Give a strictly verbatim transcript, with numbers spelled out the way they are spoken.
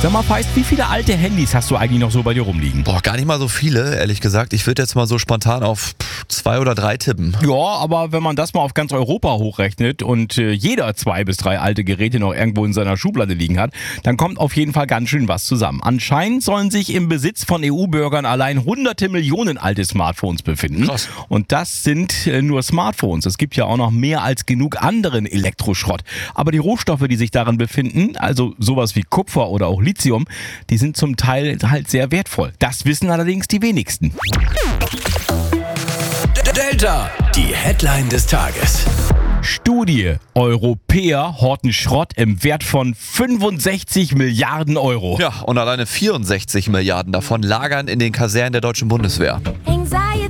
Sag mal, Feist, wie viele alte Handys hast du eigentlich noch so bei dir rumliegen? Boah, gar nicht mal so viele, ehrlich gesagt. Ich würde jetzt mal so spontan auf pff, zwei oder drei tippen. Ja, aber wenn man das mal auf ganz Europa hochrechnet und äh, jeder zwei bis drei alte Geräte noch irgendwo in seiner Schublade liegen hat, dann kommt auf jeden Fall ganz schön was zusammen. Anscheinend sollen sich im Besitz von E U-Bürgern allein hunderte Millionen alte Smartphones befinden. Krass. Und das sind äh, nur Smartphones. Es gibt ja auch noch mehr als genug anderen Elektroschrott. Aber die Rohstoffe, die sich darin befinden, also sowas wie Kupfer oder auch Lithium, die sind zum Teil halt sehr wertvoll. Das wissen allerdings die wenigsten. Delta, die Headline des Tages. Studie: Europäer horten Schrott im Wert von fünfundsechzig Milliarden Euro. Ja, und alleine vierundsechzig Milliarden davon lagern in den Kasernen der deutschen Bundeswehr.